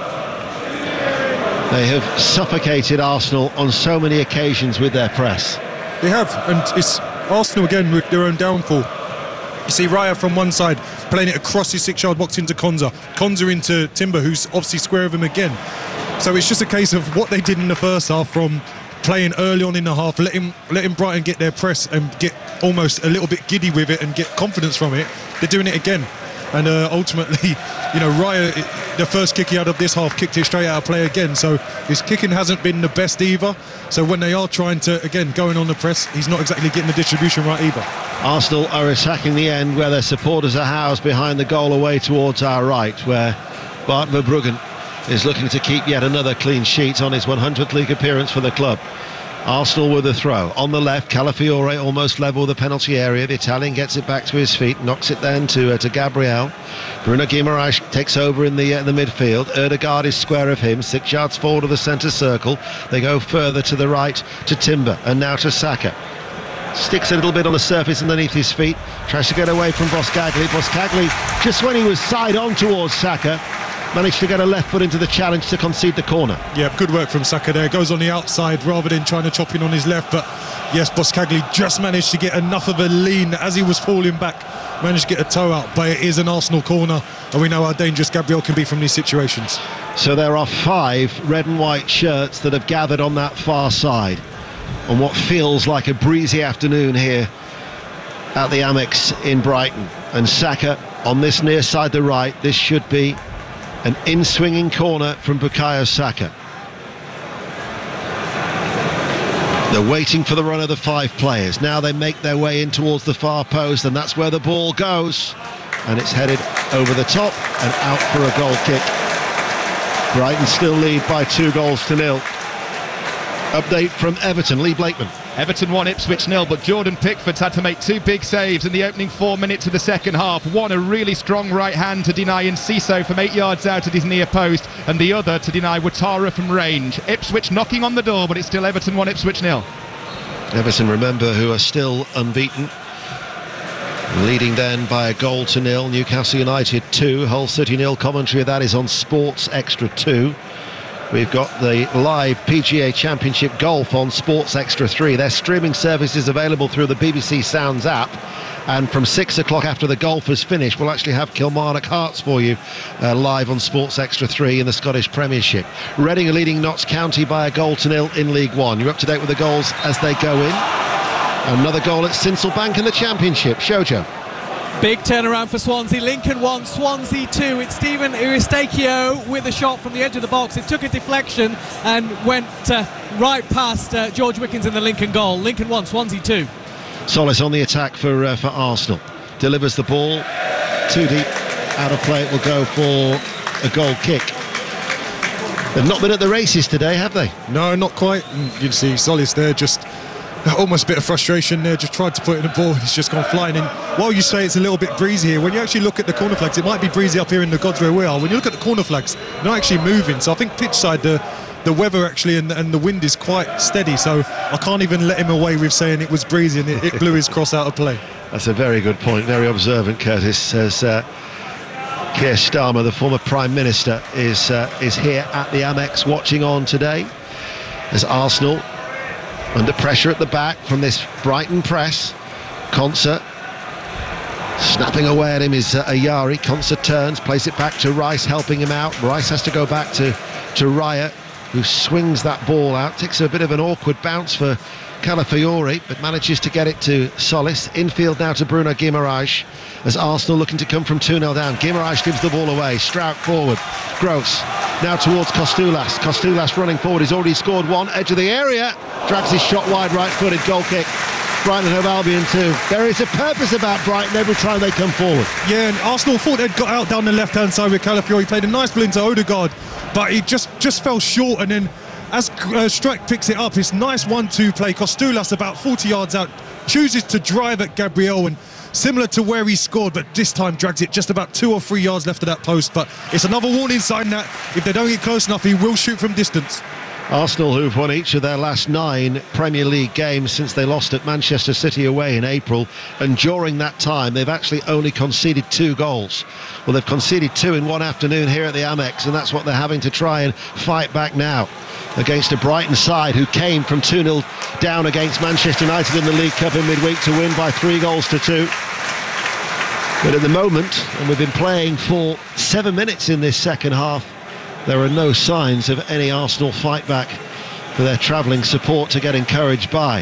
They have suffocated Arsenal on so many occasions with their press. They have, and it's Arsenal again with their own downfall. You see Raya from one side playing it across his 6-yard box into Konza into Timber, who's obviously square of him again. So it's just a case of what they did in the first half, from playing early on in the half, letting Brighton get their press and get almost a little bit giddy with it and get confidence from it. They're doing it again. And ultimately, Raya, the first kick he had of this half, kicked it straight out of play again. So his kicking hasn't been the best either. So when they are trying to, again, going on the press, he's not exactly getting the distribution right either. Arsenal are attacking the end where their supporters are housed behind the goal away towards our right, where Bart Verbruggen is looking to keep yet another clean sheet on his 100th league appearance for the club. Arsenal with a throw. On the left, Calafiore almost level with the penalty area. The Italian gets it back to his feet, knocks it then to Gabriel. Bruno Guimaraes takes over in the midfield. Ødegaard is square of him, 6 yards forward of the centre circle. They go further to the right to Timber and now to Saka. Sticks a little bit on the surface underneath his feet, tries to get away from Boskagli. Boskagli, just when he was side on towards Saka, managed to get a left foot into the challenge to concede the corner. Yeah, good work from Saka there. Goes on the outside rather than trying to chop in on his left. But yes, Boskagli just managed to get enough of a lean as he was falling back. Managed to get a toe out, but it is an Arsenal corner, and we know how dangerous Gabriel can be from these situations. So there are 5 red and white shirts that have gathered on that far side on what feels like a breezy afternoon here at the Amex in Brighton. And Saka on this near side the right. This should be an in-swinging corner from Bukayo Saka. They're waiting for the run of the 5 players. Now they make their way in towards the far post, and that's where the ball goes. And it's headed over the top and out for a goal kick. Brighton still lead by 2-0. Update from Everton, Lee Blakeman. Everton 1, Ipswich 0, but Jordan Pickford's had to make 2 big saves in the opening 4 minutes of the second half. One, a really strong right hand to deny Enciso from 8 yards out at his near post, and the other to deny Ouattara from range. Ipswich knocking on the door, but it's still Everton 1, Ipswich 0. Everton, remember, who are still unbeaten. Leading then by 1-0. Newcastle United 2, Hull City 0. Commentary of that is on Sports Extra 2. We've got the live PGA Championship Golf on Sports Extra 3. Their streaming service is available through the BBC Sounds app. And from 6 o'clock after the golf has finished, we'll actually have Kilmarnock Hearts for you live on Sports Extra 3 in the Scottish Premiership. Reading are leading Notts County by 1-0 in League One. You're up to date with the goals as they go in. Another goal at Sincil Bank in the Championship. Shojo. Big turnaround for Swansea. Lincoln 1, Swansea 2. It's Stephen Eustachio with a shot from the edge of the box. It took a deflection and went right past George Wickens in the Lincoln goal. Lincoln 1, Swansea 2. Solis on the attack for Arsenal. Delivers the ball too deep, out of play. It will go for a goal kick. They've not been at the races today, have they? No, not quite. You can see Solis there, just almost a bit of frustration there, just tried to put in the ball and it's just gone flying in. While you say it's a little bit breezy here, when you actually look at the corner flags, it might be breezy up here in the gods where we are. When you look at the corner flags, they're not actually moving. So I think pitch side, the weather actually and the wind is quite steady, so I can't even let him away with saying it was breezy and it blew his cross out of play. That's a very good point, very observant, Curtis. Says Keir Starmer, the former Prime Minister, is here at the Amex watching on today as Arsenal under pressure at the back from this Brighton press. Konsa snapping away at him is Ayari. Konsa turns, plays it back to Rice, helping him out. Rice has to go back to Raya, who swings that ball out. Takes a bit of an awkward bounce for Calafiori, but manages to get it to Solis. Infield now to Bruno Guimaraes as Arsenal looking to come from 2-0 down. Guimaraes gives the ball away. Strout forward. Gross now towards Costellas. Costellas running forward. He's already scored one. Edge of the area. Drags his shot wide, right-footed. Goal kick. Brighton and Hove Albion too. There is a purpose about Brighton every time they come forward. Yeah, and Arsenal thought they'd got out down the left-hand side with Calafiori. He played a nice ball into Odegaard, but he just fell short, and then as Struijk picks it up, it's nice 1-2 play. Costellas about 40 yards out, chooses to drive at Gabriel, and similar to where he scored, but this time drags it just about 2 or 3 yards left of that post. But it's another warning sign that if they don't get close enough, he will shoot from distance. Arsenal, who've won each of their last 9 Premier League games since they lost at Manchester City away in April, and during that time they've actually only conceded 2 goals. Well, they've conceded 2 in one afternoon here at the Amex, and that's what they're having to try and fight back now against a Brighton side who came from 2-0 down against Manchester United in the League Cup in midweek to win by 3-2. But at the moment, and we've been playing for 7 minutes in this second half, there are no signs of any Arsenal fight back for their travelling support to get encouraged by.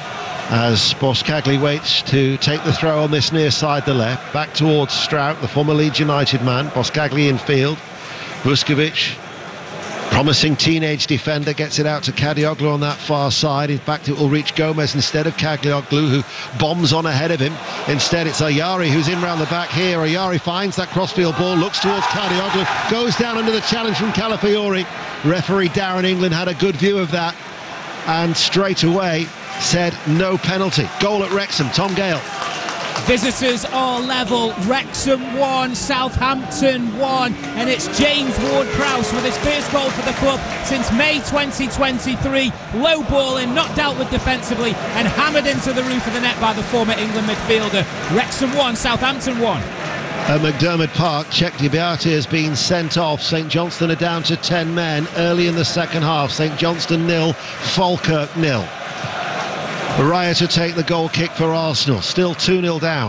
As Boskagli waits to take the throw on this near side the left, back towards Strout, the former Leeds United man. Boskagli in field. Vuskovic, promising teenage defender, gets it out to Kadioglu on that far side. In fact, it will reach Gomez instead of Kadioglu, who bombs on ahead of him. Instead, it's Ayari who's in round the back here. Ayari finds that crossfield ball, looks towards Kadioglu, goes down under the challenge from Calafiori. Referee Darren England had a good view of that and straight away said no penalty. Goal at Wrexham, Tom Gale. Visitors are level. Wrexham 1, Southampton 1, and it's James Ward-Prowse with his first goal for the club since May 2023. Low ball in, not dealt with defensively, and hammered into the roof of the net by the former England midfielder. Wrexham 1, Southampton 1. At McDermott Park, Czech Dibiati has been sent off. St Johnstone are down to 10 men early in the second half. St Johnstone 0, Falkirk 0. Raya to take the goal kick for Arsenal, still 2-0 down.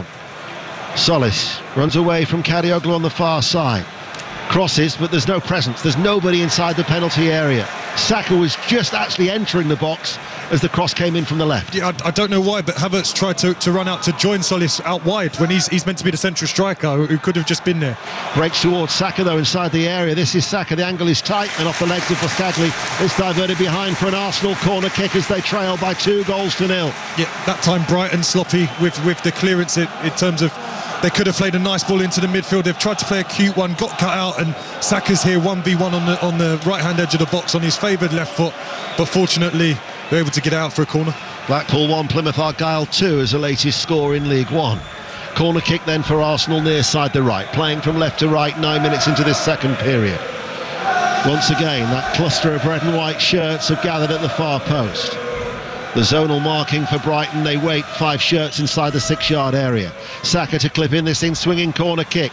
Solis runs away from Kadioglu on the far side. Crosses, but there's no presence. There's nobody inside the penalty area. Saka was just actually entering the box as the cross came in from the left. Yeah, I don't know why, but Havertz tried to run out to join Solis out wide when he's meant to be the central striker who could have just been there. Breaks towards Saka though inside the area. This is Saka, the angle is tight, and off the legs of Boskagli. It's diverted behind for an Arsenal corner kick as they trail by 2-0. Yeah, that time Brighton sloppy with the clearance in terms of they could have played a nice ball into the midfield. They've tried to play a cute one, got cut out, and Saka's here 1v1 on the right hand edge of the box on his favoured left foot, but fortunately they're able to get out for a corner. Blackpool 1, Plymouth Argyle 2 is the latest score in League One. Corner kick then for Arsenal near side the right, playing from left to right 9 minutes into this second period. Once again, that cluster of red and white shirts have gathered at the far post. The zonal marking for Brighton, they wait 5 shirts inside the 6-yard area. Saka to clip in this in-swinging corner kick.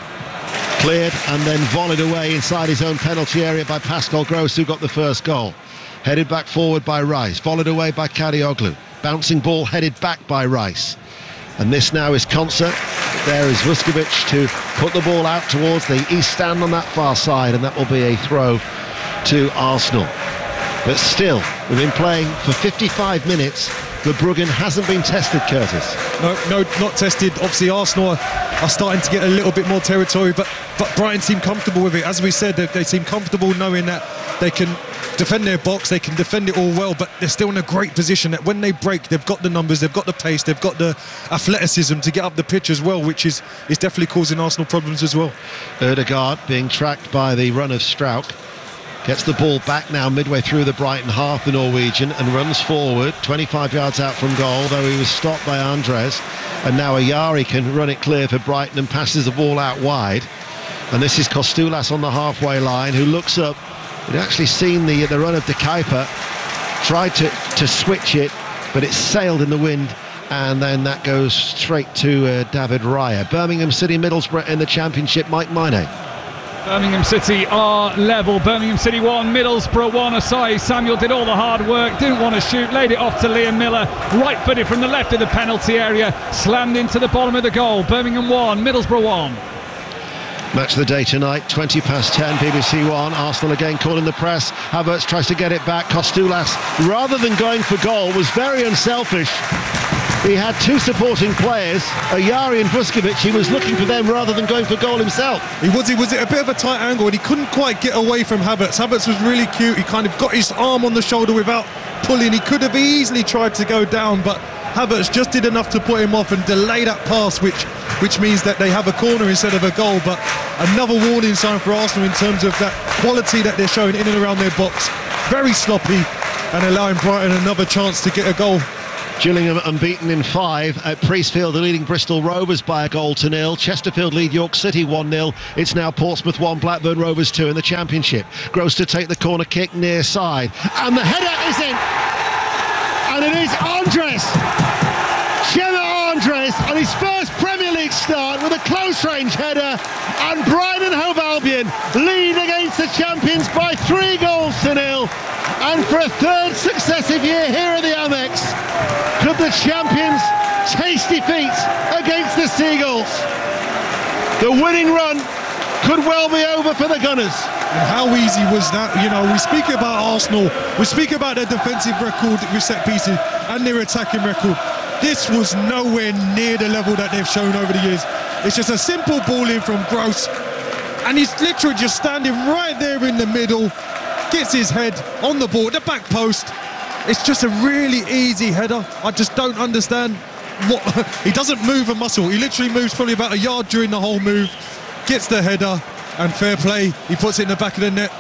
Cleared and then volleyed away inside his own penalty area by Pascal Gross, who got the first goal. Headed back forward by Rice, volleyed away by Kadioglu. Bouncing ball headed back by Rice. And this now is Concert. There is Vuskovic to put the ball out towards the east stand on that far side, and that will be a throw to Arsenal. But still, we've been playing for 55 minutes. Verbruggen hasn't been tested, Curtis. No, not tested. Obviously, Arsenal are starting to get a little bit more territory, but Brighton seem comfortable with it. As we said, they seem comfortable knowing that they can defend their box, they can defend it all well, but they're still in a great position that when they break, they've got the numbers, they've got the pace, they've got the athleticism to get up the pitch as well, which is definitely causing Arsenal problems as well. Odegaard being tracked by the run of Strouk. Gets the ball back now midway through the Brighton half, the Norwegian, and runs forward 25 yards out from goal, though he was stopped by Andres. And now Ayari can run it clear for Brighton and passes the ball out wide. And this is Costellas on the halfway line, who looks up. He'd actually seen the run of De Kuyper, tried to switch it, but it sailed in the wind, and then that goes straight to David Raya. Birmingham City, Middlesbrough in the Championship, Mike Minay. Birmingham City are level. Birmingham City 1, Middlesbrough 1. Asai Samuel did all the hard work, didn't want to shoot, laid it off to Liam Miller, right-footed from the left of the penalty area, slammed into the bottom of the goal. Birmingham 1, Middlesbrough 1. Match of the day tonight, 10 BBC One. Arsenal again calling the press. Havertz tries to get it back. Kostoulas, rather than going for goal, was very unselfish. He had two supporting players, Ayari and Vuskovic. He was looking for them rather than going for goal himself. He was at a bit of a tight angle and he couldn't quite get away from Havertz. Havertz was really cute. He kind of got his arm on the shoulder without pulling. He could have easily tried to go down, but Havertz just did enough to put him off and delay that pass, which means that they have a corner instead of a goal. But another warning sign for Arsenal in terms of that quality that they're showing in and around their box. Very sloppy and allowing Brighton another chance to get a goal. Gillingham unbeaten in 5 at Priestfield, leading Bristol Rovers by 1-0. Chesterfield lead York City 1-0. It's now Portsmouth 1, Blackburn Rovers 2 in the Championship. Gross to take the corner kick near side, and the header is in, and it is Andres, Gemma Andres, on his first Premier League start with a close-range header, and Brighton and Hove Albion lead against the champions by 3-0. And for a third successive year here at the Amex, could the champions taste defeat against the Seagulls? The winning run could well be over for the Gunners. And how easy was that? You know, we speak about Arsenal, we speak about their defensive record with set pieces and their attacking record. This was nowhere near the level that they've shown over the years. It's just a simple ball in from Gross, and he's literally just standing right there in the middle, gets his head on the ball, the back post. It's just a really easy header. I just don't understand what he doesn't move a muscle. He literally moves probably about a yard during the whole move, gets the header, and fair play, he puts it in the back of the net.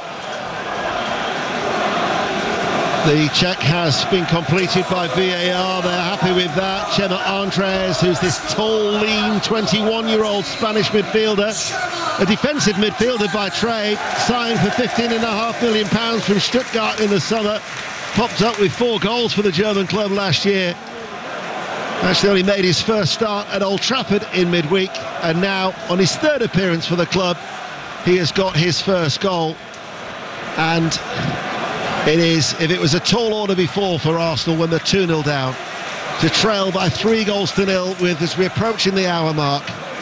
The check has been completed by VAR. They're happy with that. Gemma Andres, who's this tall, lean 21-year-old Spanish midfielder, a defensive midfielder by trade, signed for £15.5 million from Stuttgart in the summer, popped up with 4 goals for the German club last year. Actually only made his first start at Old Trafford in midweek, and now on his third appearance for the club, he has got his first goal. And it is, if it was a tall order before for Arsenal when they're 2-0 down, to trail by 3-0 with, as we're approaching the hour mark,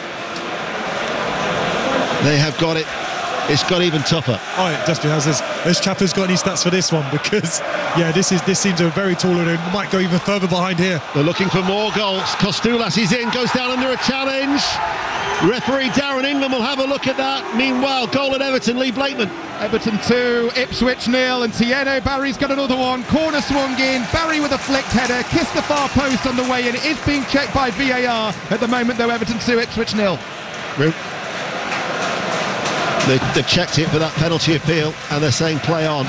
they have got it. It's got even tougher. Oh, it definitely has. Has Chappers got any stats for this one? Because, yeah, this seems a very tall order. It might go even further behind here. They're looking for more goals. Kostoulas is in, goes down under a challenge. Referee Darren Ingham will have a look at that. Meanwhile, goal at Everton, Lee Blakeman. Everton 2, Ipswich 0, and Tieno Barry's got another one. Corner swung in, Barry with a flicked header, kissed the far post on the way in. It is being checked by VAR at the moment, though. Everton 2, Ipswich 0. They've checked it for that penalty appeal, and they're saying play on.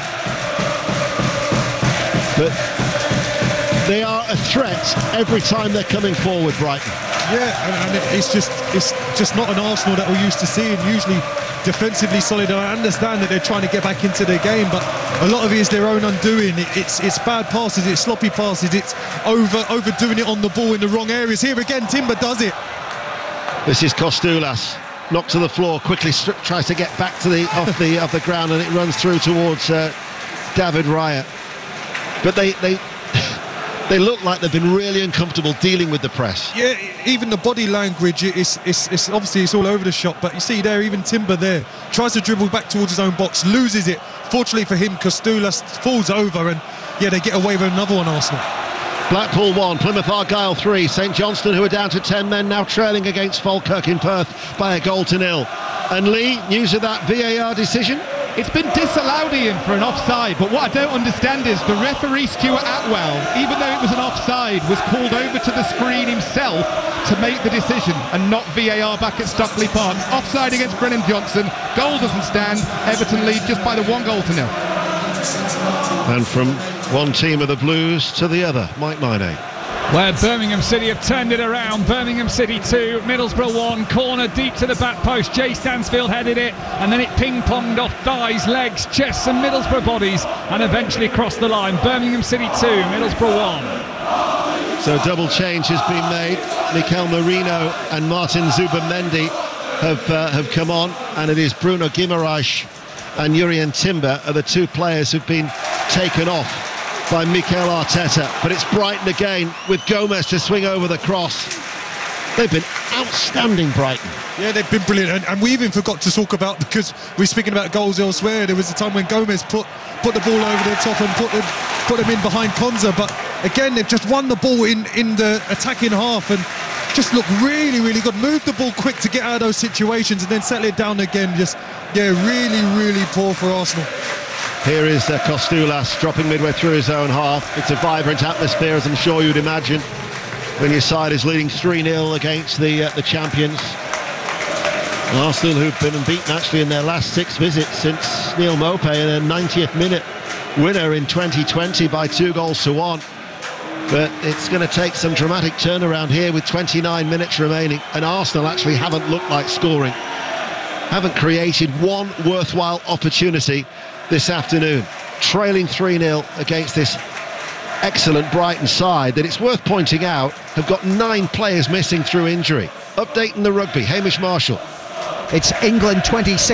But they are a threat every time they're coming forward, Brighton. Yeah, and it's just not an Arsenal that we're used to seeing. Usually defensively solid. I understand that they're trying to get back into their game, but a lot of it is their own undoing. It's bad passes, it's sloppy passes, it's overdoing it on the ball in the wrong areas. Here again, Timber does it. This is Kostoulas. Knocked to the floor, quickly tries to get back to the off the ground, and it runs through towards David Raya. But they look like they've been really uncomfortable dealing with the press. Yeah, even the body language is obviously it's all over the shop. But you see there, even Timber there tries to dribble back towards his own box, loses it. Fortunately for him, Kostoulas falls over, and yeah, they get away with another one. Arsenal. Blackpool 1, Plymouth Argyle 3. St Johnstone, who are down to 10 men, now trailing against Falkirk in Perth by 1-0. And Lee, news of that VAR decision? It's been disallowed, Ian, for an offside, but what I don't understand is the referee Stuart Atwell, even though it was an offside, was called over to the screen himself to make the decision, and not VAR back at Stockley Park. Offside against Brennan Johnson, goal doesn't stand, Everton lead just by the 1-0. And from one team of the Blues to the other, Mike Minay. Where Birmingham City have turned it around. Birmingham City 2, Middlesbrough 1, corner deep to the back post. Jay Stansfield headed it, and then it ping-ponged off thighs, legs, chests and Middlesbrough bodies, and eventually crossed the line. Birmingham City 2, Middlesbrough 1. So double change has been made. Mikel Merino and Martin Zubamendi have come on, and it is Bruno Guimaraes and Jurrien Timber are the two players who've been taken off by Mikel Arteta. But it's Brighton again with Gomez to swing over the cross. They've been outstanding, Brighton. Yeah, they've been brilliant, and we even forgot to talk about, because we're speaking about goals elsewhere, there was a time when Gomez put the ball over the top and put them in behind Konza, but again they've just won the ball in the attacking half and just look really, really good. Move the ball quick to get out of those situations and then settle it down again. Just, really, really poor for Arsenal. Here is Kostoulas dropping midway through his own half. It's a vibrant atmosphere, as I'm sure you'd imagine, when your side is leading 3-0 against the champions. Arsenal, who've been beaten actually in their last 6 visits since Neil Maupay, in a 90th minute winner in 2020 by 2-1. But it's going to take some dramatic turnaround here with 29 minutes remaining, and Arsenal actually haven't looked like scoring, haven't created one worthwhile opportunity this afternoon, trailing 3-0 against this excellent Brighton side that, it's worth pointing out, have got 9 players missing through injury. Updating the rugby, Hamish Marshall. It's England 26.